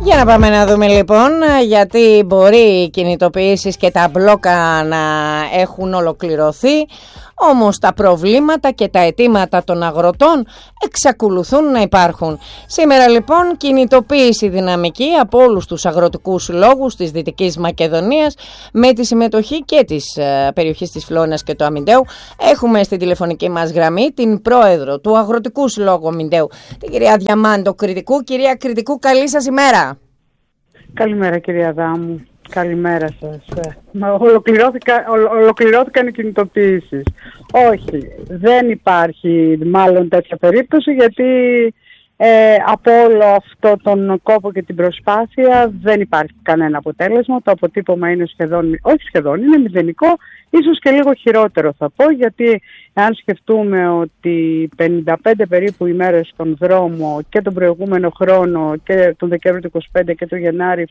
Για να πάμε να δούμε λοιπόν, γιατί μπορεί οι κινητοποιήσεις και τα μπλόκα να έχουν ολοκληρωθεί, όμως τα προβλήματα και τα αιτήματα των αγροτών εξακολουθούν να υπάρχουν. Σήμερα λοιπόν κινητοποίηση δυναμική από όλους τους αγροτικούς συλλόγους της Δυτικής Μακεδονίας, με τη συμμετοχή και της περιοχής της Φλόνας και του Αμιντέου. Έχουμε στην τηλεφωνική μας γραμμή την πρόεδρο του Αγροτικού Συλλόγου Αμιντέου, την κυρία Διαμάντο Κρητικού. Κυρία Κρητικού, καλή σας ημέρα. Καλημέρα κυρία Δάμου, καλημέρα σας. Ολοκληρώθηκαν οι κινητοποιήσεις. Όχι, δεν υπάρχει μάλλον τέτοια περίπτωση, γιατί από όλο αυτό τον κόπο και την προσπάθεια δεν υπάρχει κανένα αποτέλεσμα. Το αποτύπωμα είναι είναι μηδενικό, ίσως και λίγο χειρότερο θα πω, γιατί αν σκεφτούμε ότι 55 περίπου ημέρες στον δρόμο και τον προηγούμενο χρόνο και τον Δεκέμβριο του 25 και τον Γενάρη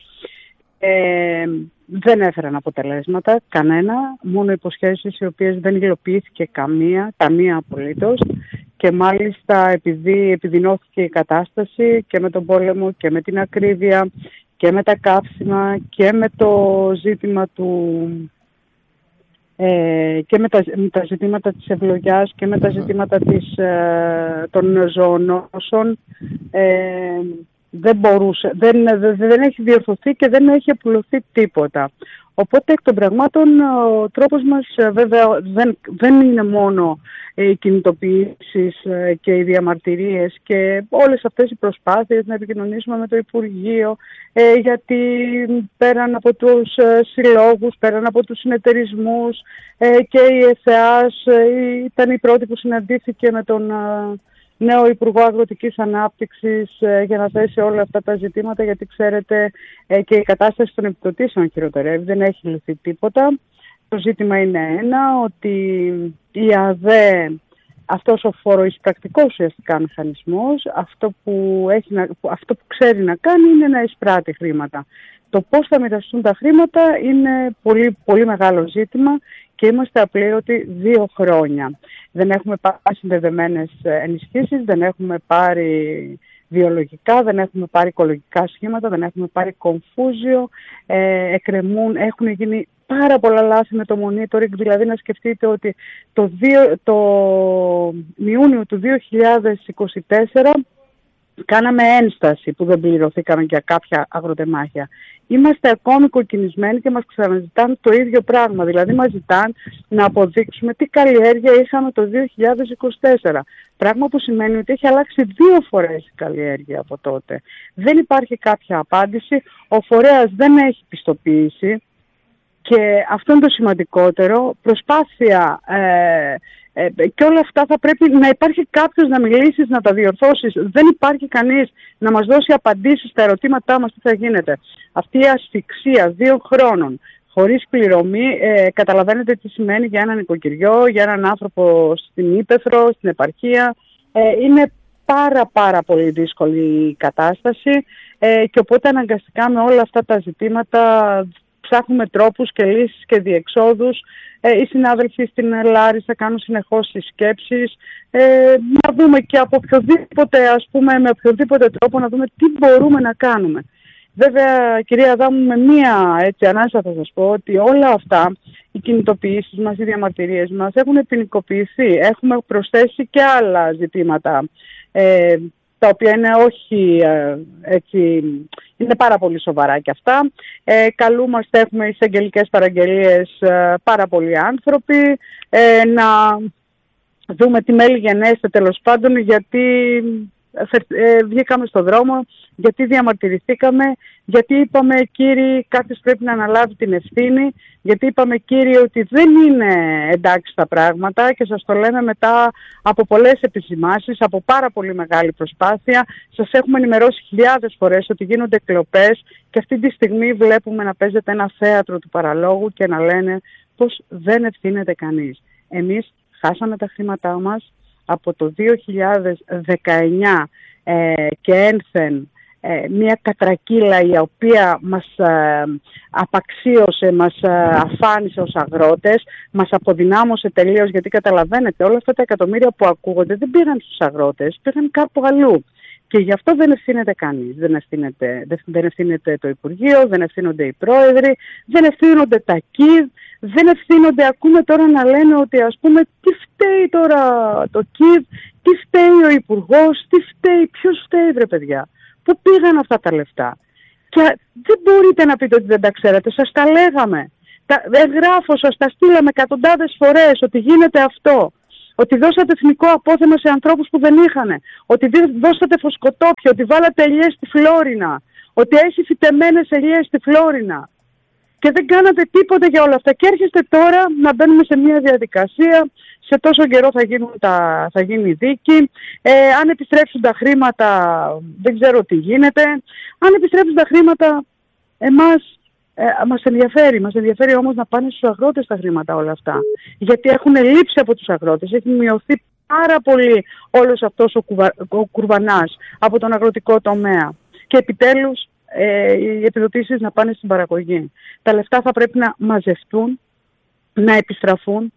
δεν έφεραν αποτελέσματα, κανένα, μόνο υποσχέσεις οι οποίες δεν υλοποιήθηκε καμία απολύτως, και μάλιστα επειδή επιδεινώθηκε η κατάσταση και με τον πόλεμο και με την ακρίβεια και με τα καύσιμα και με το ζήτημα και με τα ζητήματα της ευλογιάς και με τα ζητήματα των ζωονόσων, δεν έχει διορθωθεί και δεν έχει επουλωθεί τίποτα. Οπότε εκ των πραγμάτων ο τρόπος μας βέβαια δεν είναι μόνο οι κινητοποιήσεις και οι διαμαρτυρίες και όλες αυτές οι προσπάθειες να επικοινωνήσουμε με το Υπουργείο, γιατί πέραν από τους συλλόγους, πέραν από τους συνεταιρισμούς και η ΕΘΕΑΣ ήταν η πρώτη που συναντήθηκε με τον νέο Υπουργό Αγροτικής Ανάπτυξης για να θέσει όλα αυτά τα ζητήματα, γιατί ξέρετε και η κατάσταση των επιδοτήσεων χειροτερεύει, δεν έχει λυθεί τίποτα. Το ζήτημα είναι ότι η ΑΔΕ, αυτός ο φοροεισπρακτικός ουσιαστικά μηχανισμός, αυτό που ξέρει να κάνει είναι να εισπράττει χρήματα. Το πώς θα μοιραστούν τα χρήματα είναι πολύ, πολύ μεγάλο ζήτημα και είμαστε απλήρωτοι 2 χρόνια. Δεν έχουμε πάρει συνδεδεμένες ενισχύσεις, δεν έχουμε πάρει βιολογικά, δεν έχουμε πάρει οικολογικά σχήματα, δεν έχουμε πάρει κομφούζιο, έχουν γίνει πάρα πολλά λάθη με το monitoring, δηλαδή να σκεφτείτε ότι το Ιούνιο του 2024 κάναμε ένσταση που δεν πληρωθήκαμε για κάποια αγροτεμάχια. Είμαστε ακόμη κοκκινισμένοι και μας ξαναζητάνε το ίδιο πράγμα. Δηλαδή μας ζητάνε να αποδείξουμε τι καλλιέργεια είχαμε το 2024. Πράγμα που σημαίνει ότι έχει αλλάξει 2 φορές η καλλιέργεια από τότε. Δεν υπάρχει κάποια απάντηση. Ο φορέας δεν έχει πιστοποίηση. Και αυτό είναι το σημαντικότερο. Προσπάθεια και όλα αυτά θα πρέπει να υπάρχει κάποιος να μιλήσει, να τα διορθώσεις. Δεν υπάρχει κανείς να μας δώσει απαντήσεις στα ερωτήματά μας τι θα γίνεται. Αυτή η ασφυξία 2 χρόνων χωρίς πληρωμή, καταλαβαίνετε τι σημαίνει για έναν νοικοκυριό, για έναν άνθρωπο στην Ύπαιθρο, στην επαρχία. Είναι πάρα πολύ δύσκολη η κατάσταση και οπότε αναγκαστικά με όλα αυτά τα ζητήματα ψάχνουμε τρόπους και λύσεις και διεξόδους. Οι συνάδελφοι στην Λάρισα κάνουν συνεχώς συσκέψεις, να δούμε και από με οποιοδήποτε τρόπο να δούμε τι μπορούμε να κάνουμε. Βέβαια, κυρία Δάμου, με μία ανάσα θα σας πω ότι όλα αυτά, οι κινητοποιήσεις μας, οι διαμαρτυρίες μας έχουν ποινικοποιηθεί. Έχουμε προσθέσει και άλλα ζητήματα, τα οποία είναι είναι πάρα πολύ σοβαρά και αυτά. Καλούμαστε, έχουμε εισαγγελικές παραγγελίες πάρα πολλοί άνθρωποι, να δούμε τι μέλη γενέστε τέλος πάντων, γιατί βγήκαμε στο δρόμο, γιατί διαμαρτυρηθήκαμε, γιατί είπαμε κύριοι κάποιος πρέπει να αναλάβει την ευθύνη, γιατί είπαμε κύριοι ότι δεν είναι εντάξει τα πράγματα και σας το λέμε μετά από πολλές επισημάνσεις, από πάρα πολύ μεγάλη προσπάθεια. Σας έχουμε ενημερώσει χιλιάδες φορές ότι γίνονται κλοπές και αυτή τη στιγμή βλέπουμε να παίζεται ένα θέατρο του παραλόγου και να λένε πως δεν ευθύνεται κανείς. Εμείς χάσαμε τα χρήματά μας από το 2019 και ένθεν μια κατρακύλα η οποία μας απαξίωσε, μας αφάνισε ως αγρότες, μας αποδυνάμωσε τελείως, γιατί καταλαβαίνετε όλα αυτά τα εκατομμύρια που ακούγονται δεν πήγαν στους αγρότες, πήγαν κάπου αλλού. Και γι' αυτό δεν ευθύνεται κανείς. Δεν ευθύνεται το Υπουργείο, δεν ευθύνονται οι πρόεδροι, δεν ευθύνονται τα ΚΙΔ, δεν ευθύνονται. Ακούμε τώρα να λένε ότι, ας πούμε, τι φταίει τώρα το ΚΙΔ, τι φταίει ο Υπουργός, τι φταίει, ποιος φταίει, βρε παιδιά. Πού πήγαν αυτά τα λεφτά? Και δεν μπορείτε να πείτε ότι δεν τα ξέρετε, σας τα λέγαμε. Εγγράφω, σας τα στείλαμε εκατοντάδες φορές ότι γίνεται αυτό. Ότι δώσατε εθνικό απόθεμα σε ανθρώπους που δεν είχαν. Ότι δώσατε φωσκοτόπια, ότι βάλατε ελιές στη Φλόρινα. Ότι έχει φυτεμένες ελιές στη Φλόρινα. Και δεν κάνατε τίποτα για όλα αυτά. Και έρχεστε τώρα να μπαίνουμε σε μια διαδικασία. Σε τόσο καιρό θα γίνει η δίκη. Αν επιστρέψουν τα χρήματα, δεν ξέρω τι γίνεται. Αν επιστρέψουν τα χρήματα, εμάς μας ενδιαφέρει όμως να πάνε στους αγρότες τα χρήματα όλα αυτά. Γιατί έχουν λείψει από τους αγρότες, έχει μειωθεί πάρα πολύ όλος αυτός ο κουρβανάς από τον αγροτικό τομέα. Και επιτέλους οι επιδοτήσεις να πάνε στην παραγωγή. Τα λεφτά θα πρέπει να μαζευτούν, να επιστραφούν.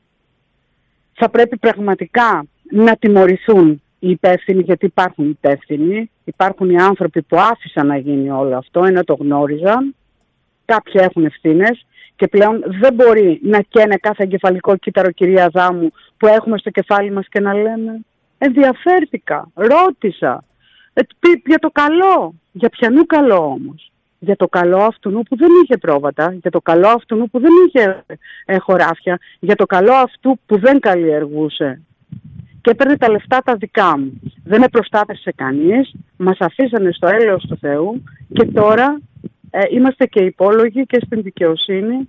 Θα πρέπει πραγματικά να τιμωρηθούν οι υπεύθυνοι, γιατί υπάρχουν υπεύθυνοι. Υπάρχουν οι άνθρωποι που άφησαν να γίνει όλο αυτό, ενώ το γνώριζαν. Κάποιοι έχουν ευθύνες και πλέον δεν μπορεί να καίνε κάθε εγκεφαλικό κύτταρο, κυρία Δάμου, που έχουμε στο κεφάλι μας και να λέμε ενδιαφέρθηκα, ρώτησα, για το καλό. Για ποιανού καλό όμως? Για το καλό αυτού που δεν είχε πρόβατα, για το καλό αυτού που δεν είχε χωράφια, για το καλό αυτού που δεν καλλιεργούσε και έπαιρνε τα λεφτά τα δικά μου. Δεν με προστάτευσε κανείς, μας αφήσανε στο έλεος του Θεού και τώρα είμαστε και υπόλογοι και στην δικαιοσύνη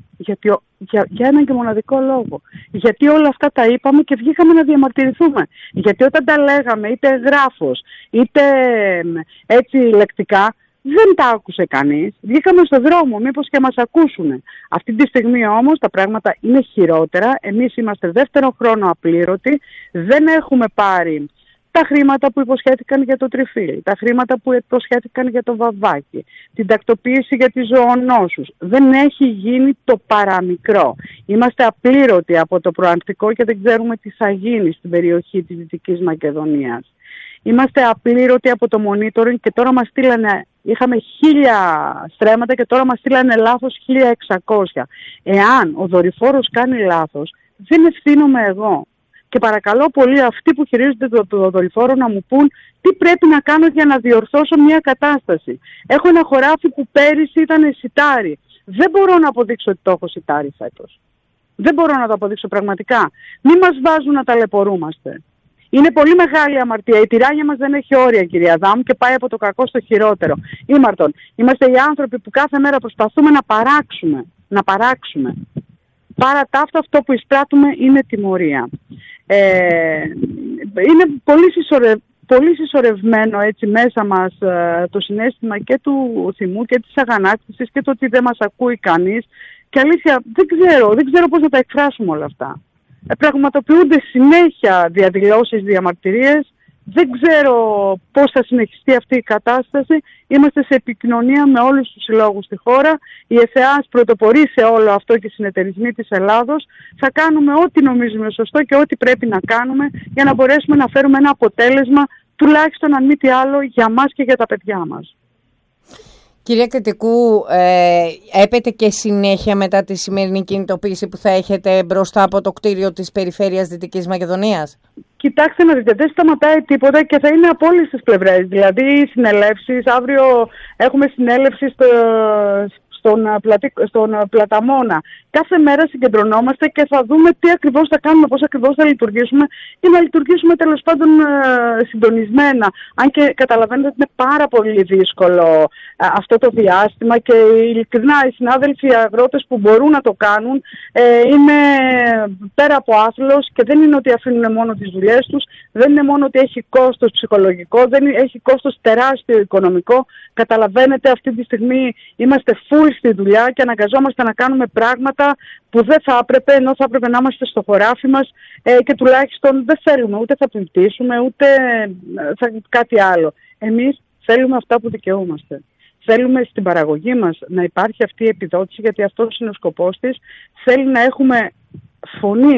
για έναν και μοναδικό λόγο. Γιατί όλα αυτά τα είπαμε και βγήκαμε να διαμαρτυρηθούμε. Γιατί όταν τα λέγαμε είτε γράφος είτε έτσι λεκτικά, δεν τα άκουσε κανείς. Βγήκαμε στο δρόμο, μήπως και μας ακούσουν. Αυτή τη στιγμή όμως τα πράγματα είναι χειρότερα. Εμείς είμαστε δεύτερο χρόνο απλήρωτοι. Δεν έχουμε πάρει τα χρήματα που υποσχέθηκαν για το τριφύλι, τα χρήματα που υποσχέθηκαν για το βαβάκι, την τακτοποίηση για τις ζωονόσους. Δεν έχει γίνει το παραμικρό. Είμαστε απλήρωτοι από το προαρκτικό και δεν ξέρουμε τι θα γίνει στην περιοχή της Δυτικής Μακεδονίας. Είμαστε απλήρωτοι από το monitoring και τώρα μας στείλανε, είχαμε 1.000 στρέμματα και τώρα μας στείλανε λάθος 1.600. Εάν ο δορυφόρος κάνει λάθος, δεν ευθύνομαι εγώ. Και παρακαλώ πολύ αυτοί που χειρίζονται το δορυφόρο να μου πούν τι πρέπει να κάνω για να διορθώσω μια κατάσταση. Έχω ένα χωράφι που πέρυσι ήταν σιτάρι. Δεν μπορώ να αποδείξω ότι το έχω σιτάρι φέτος. Δεν μπορώ να το αποδείξω πραγματικά. Μην μας βάζουν να ταλαιπωρούμαστε. Είναι πολύ μεγάλη αμαρτία. Η τυράννια μας δεν έχει όρια, κυρία Δάμ, και πάει από το κακό στο χειρότερο. Ήμαρτον, είμαστε οι άνθρωποι που κάθε μέρα προσπαθούμε να παράξουμε. Παρά τα αυτό που εισπράττουμε είναι τιμωρία. Είναι πολύ συσσωρευμένο έτσι μέσα μας το συναίσθημα και του θυμού και της αγανάκτησης και το ότι δεν μας ακούει κανείς. Και αλήθεια δεν ξέρω πώς να τα εκφράσουμε όλα αυτά. Πραγματοποιούνται συνέχεια διαδηλώσεις, διαμαρτυρίες. Δεν ξέρω πώς θα συνεχιστεί αυτή η κατάσταση. Είμαστε σε επικοινωνία με όλους τους συλλόγους στη χώρα. Η ΕΘΕΑΣ πρωτοπορεί σε όλο αυτό και οι συνεταιρισμοί της Ελλάδος. Θα κάνουμε ό,τι νομίζουμε σωστό και ό,τι πρέπει να κάνουμε για να μπορέσουμε να φέρουμε ένα αποτέλεσμα, τουλάχιστον αν μη τι άλλο, για μας και για τα παιδιά μας. Κυρία Κρητικού, έπεται και συνέχεια μετά τη σημερινή κινητοποίηση που θα έχετε μπροστά από το κτίριο της Περιφέρειας Δυτικής Μακεδονίας? Κοιτάξτε να δείτε, δεν σταματάει τίποτα και θα είναι από όλες τις πλευρές. Δηλαδή οι συνελεύσεις, αύριο έχουμε συνέλευση στον Πλαταμόνα. Κάθε μέρα συγκεντρωνόμαστε και θα δούμε τι ακριβώς θα κάνουμε, πώς ακριβώς θα λειτουργήσουμε και να λειτουργήσουμε τέλος πάντων συντονισμένα. Αν και καταλαβαίνετε ότι είναι πάρα πολύ δύσκολο αυτό το διάστημα και ειλικρινά οι συνάδελφοι οι αγρότες που μπορούν να το κάνουν είναι πέρα από άθλος και δεν είναι ότι αφήνουν μόνο τις δουλειές τους, δεν είναι μόνο ότι έχει κόστος ψυχολογικό, δεν έχει κόστος τεράστιο οικονομικό. Καταλαβαίνετε, αυτή τη στιγμή είμαστε full στη δουλειά και αναγκαζόμαστε να κάνουμε πράγματα που δεν θα έπρεπε, ενώ θα έπρεπε να είμαστε στο χωράφι μας και τουλάχιστον δεν θέλουμε, ούτε θα πληκτήσουμε, ούτε κάτι άλλο. Εμείς θέλουμε αυτά που δικαιούμαστε. Θέλουμε στην παραγωγή μας να υπάρχει αυτή η επιδότηση, γιατί αυτός είναι ο σκοπός της. Θέλει να έχουμε φωνή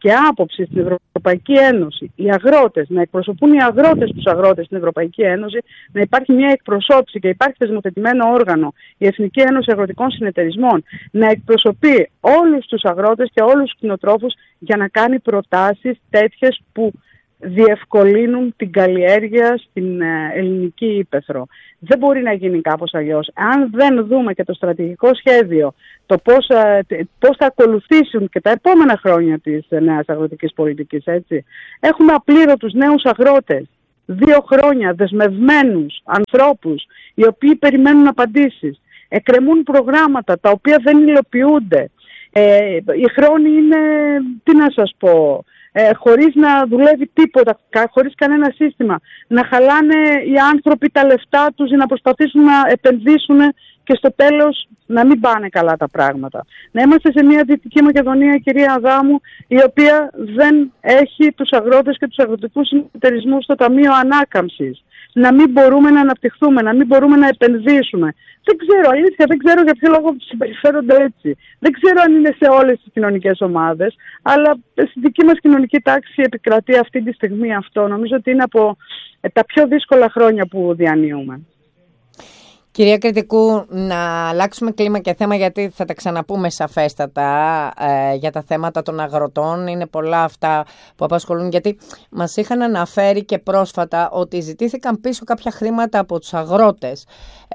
και άποψη στην Ευρωπαϊκή Ένωση, οι αγρότες, να εκπροσωπούν οι αγρότες τους αγρότες στην Ευρωπαϊκή Ένωση, να υπάρχει μια εκπροσώπηση και υπάρχει θεσμοθετημένο όργανο, η Εθνική Ένωση Αγροτικών Συνεταιρισμών, να εκπροσωπεί όλους τους αγρότες και όλους τους κτηνοτρόφους για να κάνει προτάσεις τέτοιες που διευκολύνουν την καλλιέργεια στην ελληνική ύπαιθρο. Δεν μπορεί να γίνει κάπως αλλιώς. Αν δεν δούμε και το στρατηγικό σχέδιο, το πώς θα ακολουθήσουν και τα επόμενα χρόνια της νέας αγροτικής πολιτικής, έτσι. Έχουμε απλήρωτους νέους αγρότες, 2 χρόνια δεσμευμένους ανθρώπους, οι οποίοι περιμένουν απαντήσεις. Εκκρεμούν προγράμματα τα οποία δεν υλοποιούνται. Οι χρόνοι είναι, τι να σας πω, χωρίς να δουλεύει τίποτα, χωρίς κανένα σύστημα. Να χαλάνε οι άνθρωποι τα λεφτά τους για να προσπαθήσουν να επενδύσουν και στο τέλος να μην πάνε καλά τα πράγματα. Να είμαστε σε μια Δυτική Μακεδονία, κυρία Αδάμου, η οποία δεν έχει τους αγρότες και τους αγροτικούς συνεταιρισμούς στο Ταμείο Ανάκαμψης. Να μην μπορούμε να αναπτυχθούμε, να μην μπορούμε να επενδύσουμε. Δεν ξέρω, αλήθεια, δεν ξέρω για ποιο λόγο συμπεριφέρονται έτσι. Δεν ξέρω αν είναι σε όλες τις κοινωνικές ομάδες, αλλά στη δική μας κοινωνική τάξη επικρατεί αυτή τη στιγμή αυτό. Νομίζω ότι είναι από τα πιο δύσκολα χρόνια που διανύουμε. Κυρία Κρητικού, να αλλάξουμε κλίμα και θέμα, γιατί θα τα ξαναπούμε σαφέστατα για τα θέματα των αγροτών. Είναι πολλά αυτά που απασχολούν, γιατί μας είχαν αναφέρει και πρόσφατα ότι ζητήθηκαν πίσω κάποια χρήματα από τους αγρότες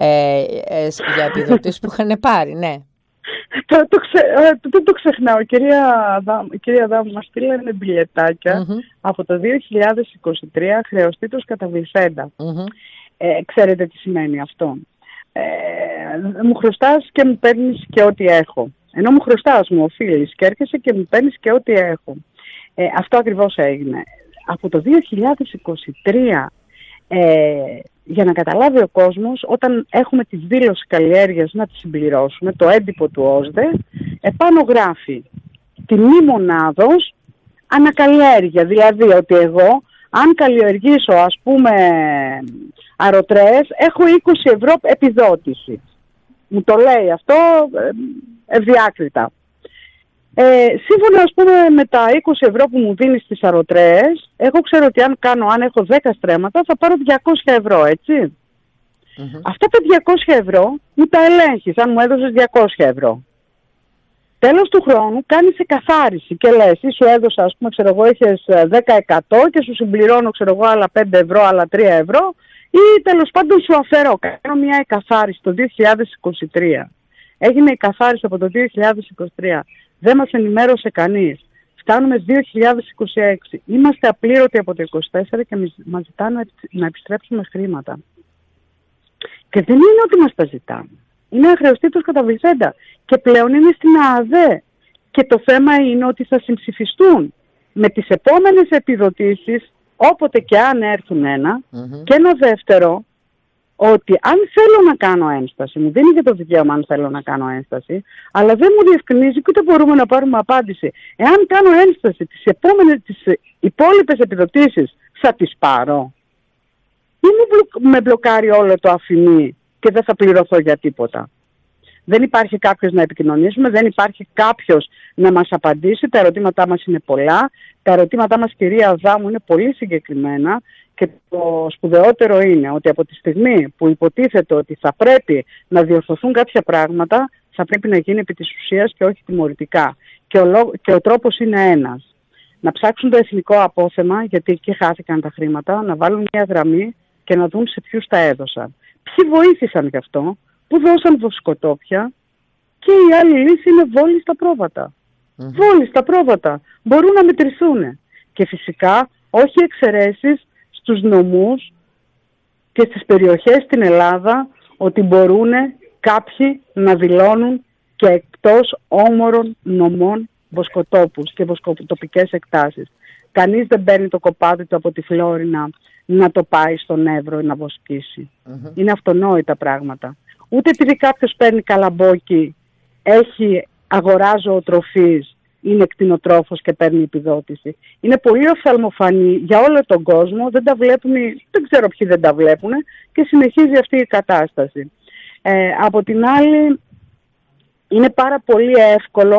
για επιδοτήσεις που είχαν πάρει, ναι. Δεν το ξεχνάω. Κυρία Αδάμου, μας στείλανε μπιλετάκια από το 2023 χρεωστήτως καταβληθέντα. Ξέρετε τι σημαίνει αυτό? Μου χρωστάς και μου παίρνεις και ό,τι έχω. Ενώ μου χρωστάς, μου οφείλεις και έρχεσαι και μου παίρνεις και ό,τι έχω. Αυτό ακριβώς έγινε. Από το 2023, για να καταλάβει ο κόσμος, όταν έχουμε τη δήλωση καλλιέργειας να τη συμπληρώσουμε, το έντυπο του ΩΣΔΕ, επάνω γράφει τιμή μονάδος ανακαλλιέργεια. Δηλαδή ότι εγώ, αν καλλιεργήσω, ας πούμε, αρωτρές, έχω 20 ευρώ επιδότηση. Μου το λέει αυτό ευδιάκριτα. Σύμφωνα, ας πούμε, με τα 20 ευρώ που μου δίνει στις αρωτρές, εγώ ξέρω ότι αν έχω 10 στρέμματα θα πάρω 200 ευρώ, έτσι. Αυτά τα 200 ευρώ μου τα ελέγχεις, αν μου έδωσες 200 ευρώ. Τέλος του χρόνου κάνεις εκαθάριση και λες, σου έδωσα, ας πούμε, ξέρω εγώ, έχεις 10% και σου συμπληρώνω, ξέρω εγώ, άλλα 5 ευρώ, άλλα 3 ευρώ, ή τέλος πάντων σου αφαιρώ. Κάνω μια εκαθάριση το 2023. Έγινε εκαθάριση από το 2023. Δεν μας ενημέρωσε κανείς. Φτάνουμε 2026. Είμαστε απλήρωτοι από το 2024 και μας ζητάνε να επιστρέψουμε χρήματα. Και δεν είναι ότι μας τα ζητάνε. Είναι αχρεωστήτως καταβληθέντα. Και πλέον είναι στην ΑΑΔΕ. Και το θέμα είναι ότι θα συμψηφιστούν με τις επόμενες επιδοτήσεις, όποτε και αν έρθουν και ένα δεύτερο, ότι αν θέλω να κάνω ένσταση, μου δίνει και το δικαίωμα αν θέλω να κάνω ένσταση, αλλά δεν μου διευκρινίζει και ούτε μπορούμε να πάρουμε απάντηση. Εάν κάνω ένσταση, τις υπόλοιπες επιδοτήσεις θα τις πάρω, ή με μπλοκάρει όλο το αφημί και δεν θα πληρωθώ για τίποτα? Δεν υπάρχει κάποιος να επικοινωνήσουμε, δεν υπάρχει κάποιος να μας απαντήσει. Τα ερωτήματά μας είναι πολλά. Τα ερωτήματά μας, κυρία Αδάμου, είναι πολύ συγκεκριμένα και το σπουδαιότερο είναι ότι από τη στιγμή που υποτίθεται ότι θα πρέπει να κάποια πράγματα, θα πρέπει να γίνει επί της ουσίας και όχι τιμωρητικά. Και ο τρόπος είναι ένας. Να ψάξουν το εθνικό απόθεμα, γιατί εκεί χάθηκαν τα χρήματα, να βάλουν μια γραμμή και να δουν σε ποιους τα έδωσαν. Ποιοι βοήθησαν γι' αυτό, που δώσαν βοσκοτόπια, και η άλλη λύση είναι βόλοι στα πρόβατα. Βόλοι στα πρόβατα. Μπορούν να μετρηθούν. Και φυσικά όχι εξαιρέσεις στους νομούς και στις περιοχές στην Ελλάδα ότι μπορούν κάποιοι να δηλώνουν και εκτός όμορων νομών βοσκοτόπους και βοσκοτοπικές εκτάσεις. Κανείς δεν παίρνει το κοπάδι του από τη Φλόρινα να το πάει στον Εύρο να βοσκήσει. Είναι αυτονόητα πράγματα. Ούτε επειδή κάποιος παίρνει καλαμπόκι, αγοράζει ζωοτροφής, είναι κτηνοτρόφος και παίρνει επιδότηση. Είναι πολύ οφθαλμοφανή για όλο τον κόσμο, δεν τα βλέπουν, δεν ξέρω ποιοι δεν τα βλέπουν, και συνεχίζει αυτή η κατάσταση. Από την άλλη, είναι πάρα πολύ εύκολο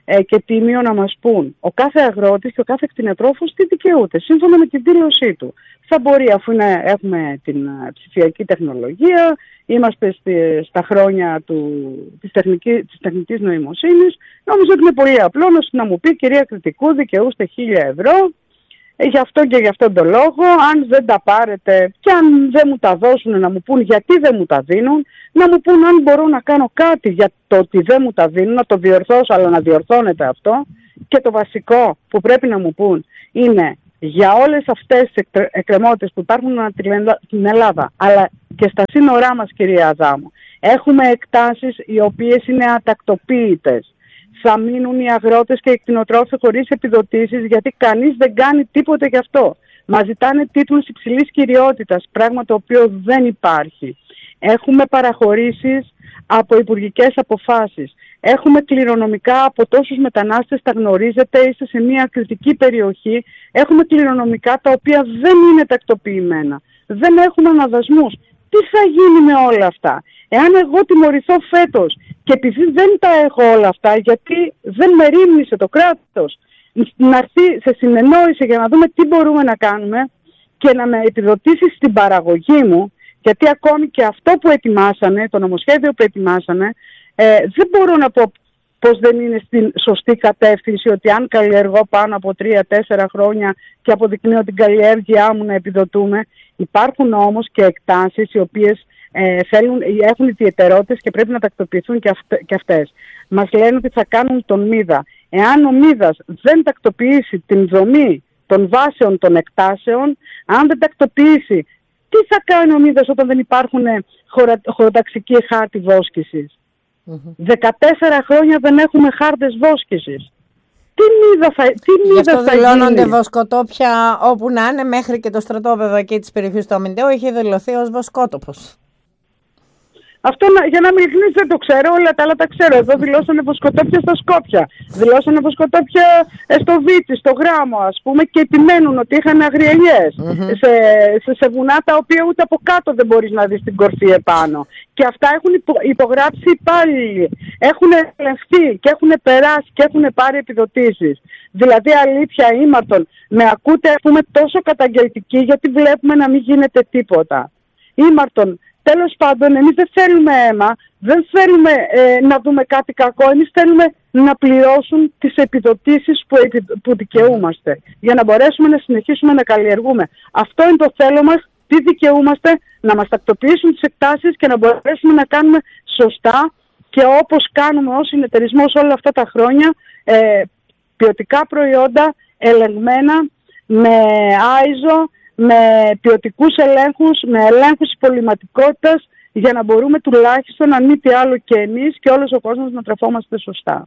και τίμιο να μας πούν ο κάθε αγρότης και ο κάθε κτηνοτρόφος τι δικαιούται, σύμφωνα με την δήλωσή του. Θα μπορεί, αφού έχουμε την ψηφιακή τεχνολογία, είμαστε στα χρόνια της τεχνητής νοημοσύνης, νομίζω ότι είναι πολύ απλό να μου πει, κυρία Κρητικού, δικαιούστε 1.000 ευρώ, γι' αυτό και γι' αυτόν τον λόγο, αν δεν τα πάρετε και αν δεν μου τα δώσουν, να μου πούν γιατί δεν μου τα δίνουν, να μου πούν αν μπορώ να κάνω κάτι για το ότι δεν μου τα δίνουν, να το διορθώσω, αλλά να διορθώνεται αυτό. Και το βασικό που πρέπει να μου πούν είναι για όλες αυτές τις εκκρεμότητες που υπάρχουν στην Ελλάδα, αλλά και στα σύνορά μας, κυρία Αδάμου, έχουμε εκτάσεις οι οποίες είναι ατακτοποίητες. Θα μείνουν οι αγρότες και οι κτηνοτρόφοι χωρίς επιδοτήσεις, γιατί κανείς δεν κάνει τίποτε γι' αυτό. Μας ζητάνε τίτλους υψηλής κυριότητας, πράγμα το οποίο δεν υπάρχει. Έχουμε παραχωρήσεις από υπουργικές αποφάσεις. Έχουμε κληρονομικά από τόσους μετανάστες, τα γνωρίζετε, είστε σε μια κριτική περιοχή. Έχουμε κληρονομικά τα οποία δεν είναι τακτοποιημένα. Δεν έχουμε αναδασμούς. Τι θα γίνει με όλα αυτά? Εάν εγώ τιμωρηθώ φέτος και επειδή δεν τα έχω όλα αυτά, γιατί δεν με ρίμνησε το κράτος να έρθει σε συνεννόηση για να δούμε τι μπορούμε να κάνουμε και να με επιδοτήσει στην παραγωγή μου, γιατί ακόμη και αυτό που ετοιμάσανε, το νομοσχέδιο που ετοιμάσανε, δεν μπορώ να πω πως δεν είναι στην σωστή κατεύθυνση, ότι αν καλλιεργώ πάνω από 3-4 χρόνια και αποδεικνύω την καλλιέργειά μου να επιδοτούμε. Υπάρχουν όμως και εκτάσεις οι οποίες έχουν ιδιαιτερότητες και πρέπει να τακτοποιηθούν και αυτές. Μας λένε ότι θα κάνουν τον ΜΥΔΑ. Εάν ο ΜΥΔΑς δεν τακτοποιήσει την δομή των βάσεων των εκτάσεων, αν δεν τακτοποιήσει, τι θα κάνει ο ΜΥΔΑς όταν δεν υπάρχουν χωροταξικοί χάρτη βόσκησης? 14 χρόνια δεν έχουμε χάρτες βόσκησης. Τι μύδα θα γίνει? Γι' αυτό δηλώνονται βοσκοτόπια όπου να είναι, μέχρι και το στρατόπεδο εκεί της περιοχής του Αμυντέου είχε δηλωθεί ως βοσκότοπος. Αυτό για να μην ειλικρινής δεν το ξέρω, όλα τα άλλα τα ξέρω. Εδώ δηλώσανε βοσκοτόπια στα Σκόπια, δηλώσανε βοσκοτόπια στο Βίτσι, στο Γράμμο, ας πούμε, και επιμένουν ότι είχαν αγριελιές σε βουνά τα οποία ούτε από κάτω δεν μπορείς να δεις την κορφή επάνω. Και αυτά έχουν υπογράψει υπάλληλοι, έχουν ελεγχθεί και έχουν περάσει και έχουν πάρει επιδοτήσεις. Δηλαδή, αλήθεια, ήμαρτον, με ακούτε, ας πούμε, τόσο καταγγελτική, γιατί βλέπουμε να μην γίνεται τίποτα. Ήμαρτον. Τέλος πάντων, εμείς δεν θέλουμε αίμα, δεν θέλουμε να δούμε κάτι κακό, εμείς θέλουμε να πληρώσουν τις επιδοτήσεις που δικαιούμαστε, για να μπορέσουμε να συνεχίσουμε να καλλιεργούμε. Αυτό είναι το θέλω μας, τι δικαιούμαστε, να μας τακτοποιήσουν τις εκτάσεις και να μπορέσουμε να κάνουμε σωστά και όπως κάνουμε ως συνεταιρισμός όλα αυτά τα χρόνια, ποιοτικά προϊόντα ελεγμένα με άιζο, με ποιοτικούς ελέγχους, με ελέγχους υπολοιματικότητας, για να μπορούμε τουλάχιστον, αν μη τι άλλο και εμείς και όλος ο κόσμος, να τρεφόμαστε σωστά.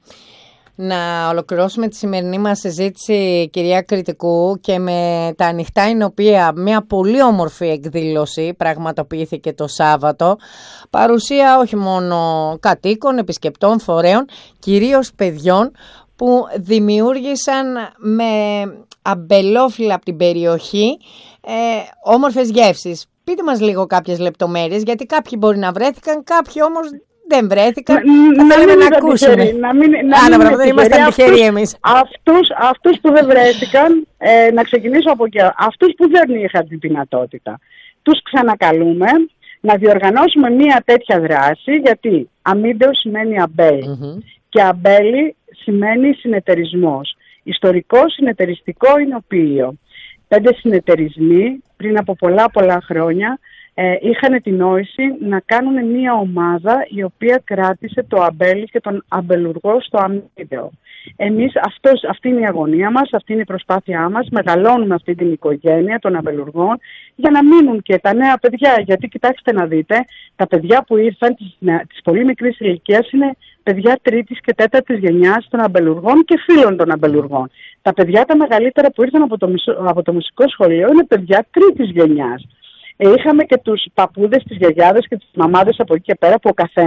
Να ολοκληρώσουμε τη σημερινή μας συζήτηση, κυρία Κρητικού, και με τα ανοιχτά εινοπία, μια πολύ όμορφη εκδήλωση πραγματοποιήθηκε το Σάββατο, παρουσία όχι μόνο κατοίκων, επισκεπτών, φορέων, κυρίως παιδιών, που δημιούργησαν με αμπελόφυλλα από την περιοχή όμορφες γεύσεις. Πείτε μας λίγο κάποιες λεπτομέρειες, γιατί κάποιοι μπορεί να βρέθηκαν, κάποιοι όμως δεν βρέθηκαν. Να ακούσουμε. Δεν ήμασταν τυχεροί εμείς. Αυτούς που δεν βρέθηκαν, να ξεκινήσω από εκεί. Αυτούς που δεν είχαν την δυνατότητα, τους ξανακαλούμε να διοργανώσουμε μια τέτοια δράση, γιατί αμύντεο σημαίνει αμπέλι και αμπέλι σημαίνει συνεταιρισμός. Ιστορικό συνεταιριστικό εινοποιείο. 5 συνεταιρισμοί πριν από πολλά χρόνια είχαν την νόηση να κάνουν μια ομάδα η οποία κράτησε το αμπέλι και τον αμπελουργό στο αμύντεο. Εμείς αυτή είναι η αγωνία μας, αυτή είναι η προσπάθειά μας. Μεγαλώνουμε αυτή την οικογένεια των αμπελουργών για να μείνουν και τα νέα παιδιά. Γιατί κοιτάξτε να δείτε, τα παιδιά που ήρθαν της πολύ μικρής ηλικίας είναι παιδιά 3ης και 4ης γενιάς των αμπελουργών και φίλων των αμπελουργών. Τα παιδιά τα μεγαλύτερα που ήρθαν από το μουσικό σχολείο είναι παιδιά 3ης γενιάς. Είχαμε και τους παππούδες, τις γιαγιάδες και τις μαμάδες από εκεί και πέρα, που ο καθένας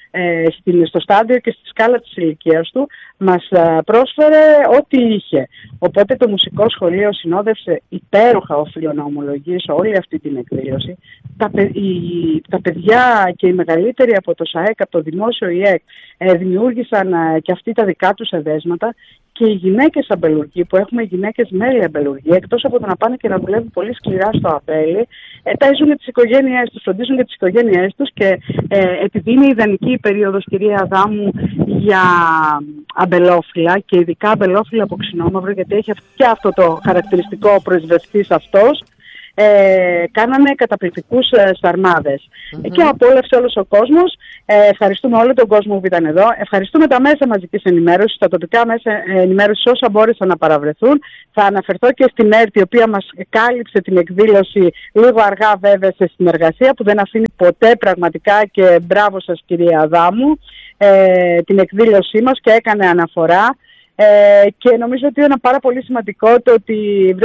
στο στάδιο και στη σκάλα της ηλικίας του, μας πρόσφερε ό,τι είχε. Οπότε το μουσικό σχολείο συνόδευσε υπέροχα, οφείλω να ομολογήσω, όλη αυτή την εκδήλωση. Τα παιδιά και οι μεγαλύτεροι από το ΣΑΕΚ, από το Δημόσιο ΙΕΚ, δημιούργησαν και αυτοί τα δικά τους εδέσματα. Και οι γυναίκες αμπελουργοί, που έχουμε γυναίκες μέλη αμπελουργοί, εκτός από το να πάνε και να δουλεύουν πολύ σκληρά στο αμπέλι, ταΐζουν και τις οικογένειές τους, φροντίζουν και τις οικογένειές τους, και επειδή είναι ιδανική η περίοδος, κυρία Αδάμου, για αμπελόφυλλα και ειδικά αμπελόφυλλα από ξινόμαυρο, γιατί έχει και αυτό το χαρακτηριστικό ο πρεσβευτής αυτός, κάνανε καταπληκτικούς σαρμάδες. Και απόλαυσε όλος ο κόσμος. Ευχαριστούμε όλο τον κόσμο που ήταν εδώ. Ευχαριστούμε τα μέσα μαζικής ενημέρωσης, τα τοπικά μέσα ενημέρωσης όσα μπόρεσαν να παραβρεθούν. Θα αναφερθώ και στην ΕΡΤ, η οποία μας κάλυψε την εκδήλωση λίγο αργά, βέβαια, σε συνεργασία, που δεν αφήνει ποτέ, πραγματικά, και μπράβο σας, κυρία Αδάμου, την εκδήλωσή μας, και έκανε αναφορά. Και νομίζω ότι είναι πάρα πολύ σημαντικό το ότι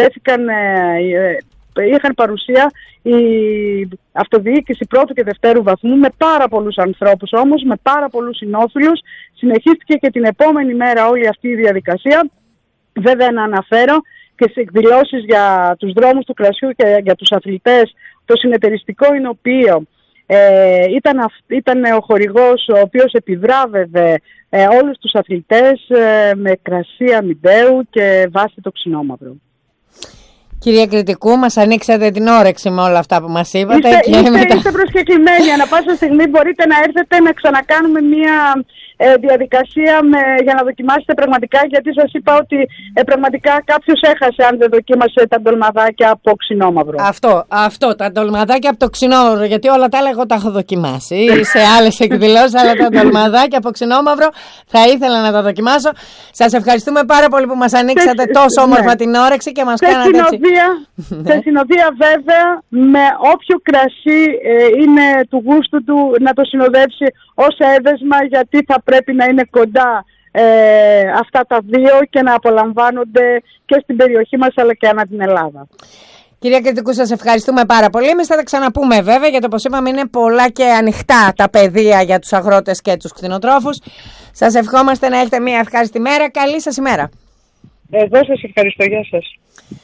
είχαν παρουσία η αυτοδιοίκηση πρώτου και δευτέρου βαθμού, με πάρα πολλούς ανθρώπους όμως, με πάρα πολλούς συνόφιλους. Συνεχίστηκε και την επόμενη μέρα όλη αυτή η διαδικασία. Βέβαια, να αναφέρω και σε εκδηλώσεις για τους δρόμους του κρασιού και για τους αθλητές, το συνεταιριστικό εινοποιείο ήταν ο χορηγός ο οποίος επιβράβευε όλους τους αθλητές με κρασί αμυντέου και βάση το ξινόμαυρο. Κυρία Κρητικού, μας ανοίξατε την όρεξη με όλα αυτά που μας είπατε. Είστε προσκεκλημένοι. Ανά πάσα στιγμή μπορείτε να έρθετε να ξανακάνουμε μια διαδικασία για να δοκιμάσετε πραγματικά, γιατί σας είπα ότι πραγματικά κάποιος έχασε αν δεν δοκίμασε τα ντολμαδάκια από ξινόμαυρο. Αυτό, τα ντολμαδάκια από το ξινόμαυρο, γιατί όλα τα άλλα εγώ τα έχω δοκιμάσει σε άλλες εκδηλώσεις, αλλά τα ντολμαδάκια από ξινόμαυρο θα ήθελα να τα δοκιμάσω. Σας ευχαριστούμε πάρα πολύ που μας ανοίξατε τόσο όμορφα την όρεξη και μας κάνατε έτσι. Σε συνοδεία, βέβαια, με όποιο κρασί είναι του γούστου του, να το συνοδεύσει ως έδεσμα, γιατί θα πρέπει να είναι κοντά αυτά τα δύο και να απολαμβάνονται και στην περιοχή μας, αλλά και ανά την Ελλάδα. Κυρία Κρητικού, σας ευχαριστούμε πάρα πολύ. Εμείς θα τα ξαναπούμε, βέβαια, γιατί όπως είπαμε είναι πολλά και ανοιχτά τα πεδία για τους αγρότες και τους κτηνοτρόφους. Σας ευχόμαστε να έχετε μια ευχάριστη μέρα. Καλή σας ημέρα. Εγώ σας ευχαριστώ. Γεια σας.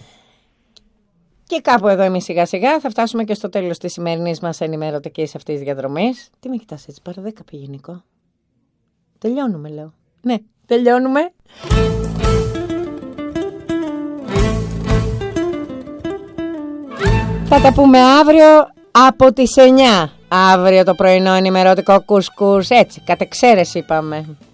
Και κάπου εδώ εμείς σιγά σιγά θα φτάσουμε και στο τέλος της σημερινής μας ενημερωτικής αυτής διαδρομής. Τι με κοιτάς έτσι, παρά 10 πήγε, Νικό. Τελειώνουμε, λέω. Ναι, τελειώνουμε. Θα τα πούμε αύριο από τις 9. Αύριο το πρωινό ενημερωτικό κουσκούς, έτσι, κατ' εξαίρεση είπαμε.